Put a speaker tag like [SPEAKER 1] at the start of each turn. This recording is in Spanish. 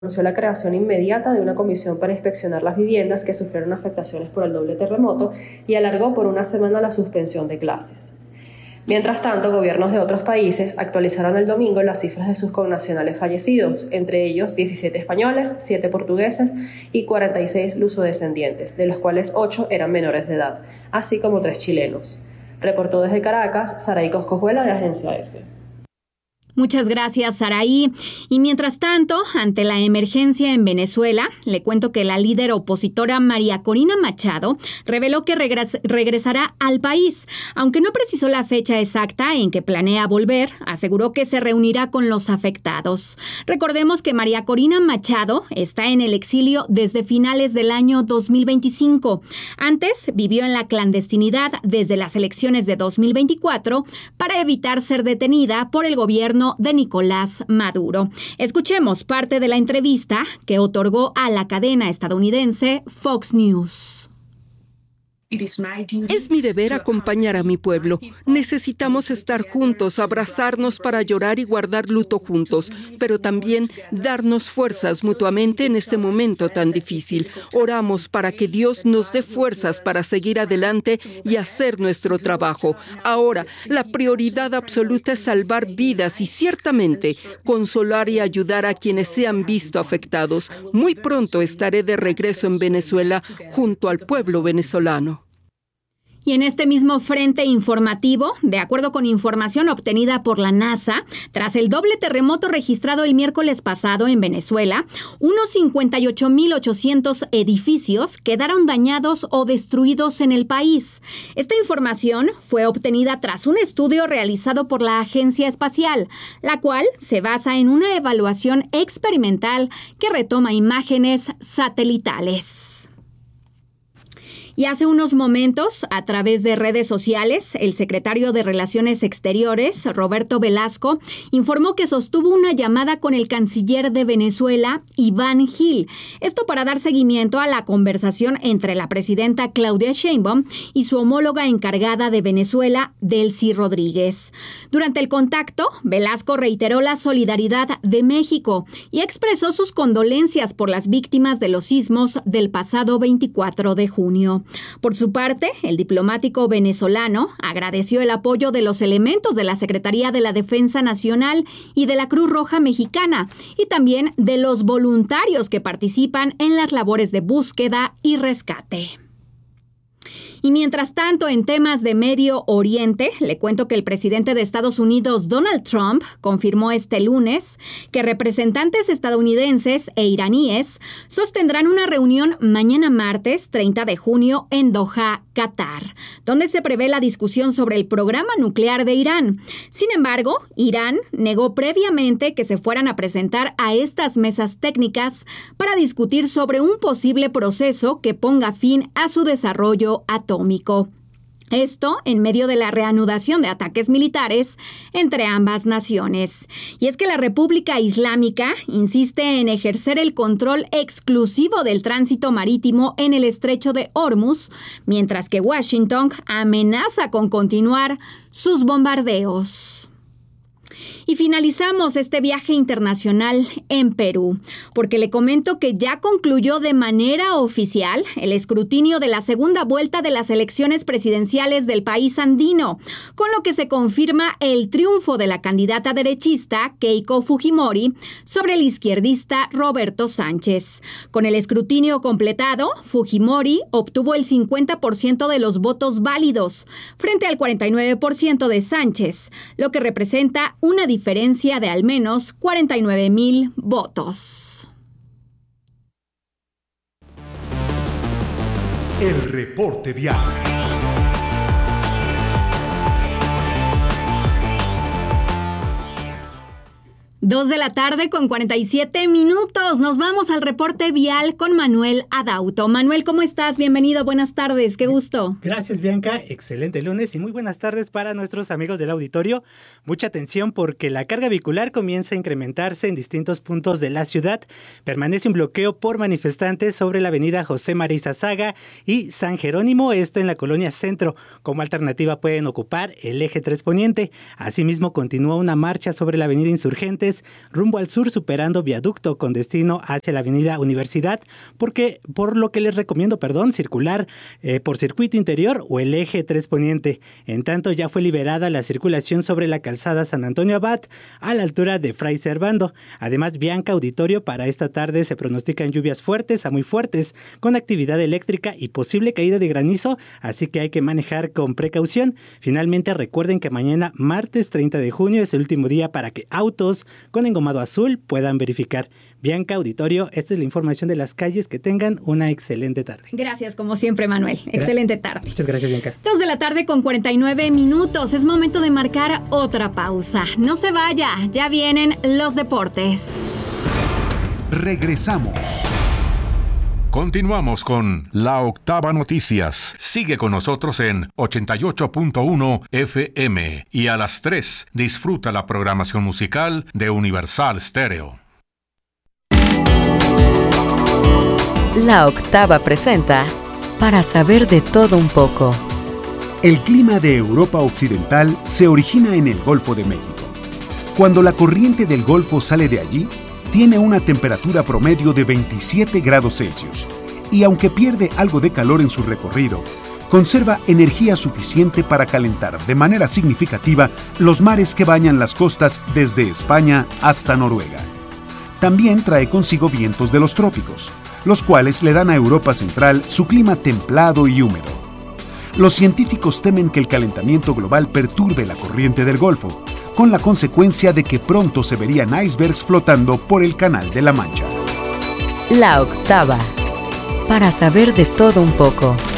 [SPEAKER 1] anunció la creación inmediata de una comisión para inspeccionar las viviendas que sufrieron afectaciones por el doble terremoto y alargó por una semana la suspensión de clases. Mientras tanto, gobiernos de otros países actualizaron el domingo las cifras de sus connacionales fallecidos, entre ellos 17 españoles, 7 portugueses y 46 lusodescendientes, de los cuales 8 eran menores de edad, así como 3 chilenos. Reportó desde Caracas Saraí Coscojuela, de Agencia EFE.
[SPEAKER 2] Muchas gracias, Saraí. Y mientras tanto, ante la emergencia en Venezuela, le cuento que la líder opositora María Corina Machado reveló que regresará al país. Aunque no precisó la fecha exacta en que planea volver, aseguró que se reunirá con los afectados. Recordemos que María Corina Machado está en el exilio desde finales del año 2025. Antes vivió en la clandestinidad desde las elecciones de 2024 para evitar ser detenida por el gobierno de Nicolás Maduro. Escuchemos parte de la entrevista que otorgó a la cadena estadounidense Fox News.
[SPEAKER 3] Es mi deber acompañar a mi pueblo. Necesitamos estar juntos, abrazarnos para llorar y guardar luto juntos, pero también darnos fuerzas mutuamente en este momento tan difícil. Oramos para que Dios nos dé fuerzas para seguir adelante y hacer nuestro trabajo. Ahora, la prioridad absoluta es salvar vidas y ciertamente consolar y ayudar a quienes se han visto afectados. Muy pronto estaré de regreso en Venezuela junto al pueblo venezolano.
[SPEAKER 2] Y en este mismo frente informativo, de acuerdo con información obtenida por la NASA, tras el doble terremoto registrado el miércoles pasado en Venezuela, unos 58.800 edificios quedaron dañados o destruidos en el país. Esta información fue obtenida tras un estudio realizado por la Agencia Espacial, la cual se basa en una evaluación experimental que retoma imágenes satelitales. Y hace unos momentos, a través de redes sociales, el secretario de Relaciones Exteriores, Roberto Velasco, informó que sostuvo una llamada con el canciller de Venezuela, Iván Gil. Esto para dar seguimiento a la conversación entre la presidenta Claudia Sheinbaum y su homóloga encargada de Venezuela, Delcy Rodríguez. Durante el contacto, Velasco reiteró la solidaridad de México y expresó sus condolencias por las víctimas de los sismos del pasado 24 de junio. Por su parte, el diplomático venezolano agradeció el apoyo de los elementos de la Secretaría de la Defensa Nacional y de la Cruz Roja Mexicana y también de los voluntarios que participan en las labores de búsqueda y rescate. Y mientras tanto, en temas de Medio Oriente, le cuento que el presidente de Estados Unidos, Donald Trump, confirmó este lunes que representantes estadounidenses e iraníes sostendrán una reunión mañana martes 30 de junio en Doha, Qatar, donde se prevé la discusión sobre el programa nuclear de Irán. Sin embargo, Irán negó previamente que se fueran a presentar a estas mesas técnicas para discutir sobre un posible proceso que ponga fin a su desarrollo atómico. Esto en medio de la reanudación de ataques militares entre ambas naciones. Y es que la República Islámica insiste en ejercer el control exclusivo del tránsito marítimo en el estrecho de Hormuz, mientras que Washington amenaza con continuar sus bombardeos. Y finalizamos este viaje internacional en Perú, porque le comento que ya concluyó de manera oficial el escrutinio de la segunda vuelta de las elecciones presidenciales del país andino, con lo que se confirma el triunfo de la candidata derechista Keiko Fujimori sobre el izquierdista Roberto Sánchez. Con el escrutinio completado, Fujimori obtuvo el 50% de los votos válidos, frente al 49% de Sánchez, lo que representa una diferencia de al menos 49,000 votos.
[SPEAKER 4] El reporte vial.
[SPEAKER 2] 2 de la tarde con 47 minutos. Nos vamos al reporte vial con Manuel Adauto. Manuel, ¿cómo estás? Bienvenido, buenas tardes, qué gusto.
[SPEAKER 5] Gracias, Bianca. Excelente lunes y muy buenas tardes para nuestros amigos del auditorio. Mucha atención porque la carga vehicular comienza a incrementarse en distintos puntos de la ciudad. Permanece un bloqueo por manifestantes sobre la avenida José María Izazaga y San Jerónimo, esto en la colonia Centro. Como alternativa pueden ocupar el eje 3 Poniente. Asimismo, continúa una marcha sobre la avenida Insurgentes Ponientes rumbo al sur, superando viaducto con destino hacia la avenida Universidad, por lo que les recomiendo, circular por circuito interior o el eje 3 Poniente. En tanto, ya fue liberada la circulación sobre la calzada San Antonio Abad a la altura de Fray Servando. Además, Bianca, auditorio, para esta tarde se pronostican lluvias fuertes a muy fuertes con actividad eléctrica y posible caída de granizo, así que hay que manejar con precaución. Finalmente, recuerden que mañana, martes 30 de junio, es el último día para que autos con engomado azul puedan verificar. Bianca, auditorio, esta es la información de las calles. Que tengan una excelente tarde.
[SPEAKER 2] Gracias, como siempre, Manuel. Excelente tarde.
[SPEAKER 5] Muchas gracias, Bianca.
[SPEAKER 2] 2:49 p.m. Es momento de marcar otra pausa. No se vaya, ya vienen los deportes.
[SPEAKER 4] Regresamos.
[SPEAKER 6] Continuamos con La Octava Noticias. Sigue con nosotros en 88.1 FM y a las 3 disfruta la programación musical de Universal Stereo.
[SPEAKER 7] La Octava presenta Para saber de todo un poco.
[SPEAKER 8] El clima de Europa Occidental se origina en el Golfo de México. Cuando la corriente del Golfo sale de allí, tiene una temperatura promedio de 27 grados Celsius y aunque pierde algo de calor en su recorrido, conserva energía suficiente para calentar de manera significativa los mares que bañan las costas desde España hasta Noruega. También trae consigo vientos de los trópicos, los cuales le dan a Europa Central su clima templado y húmedo. Los científicos temen que el calentamiento global perturbe la corriente del Golfo, con la consecuencia de que pronto se verían icebergs flotando por el Canal de la Mancha.
[SPEAKER 7] La Octava. Para saber de todo un poco.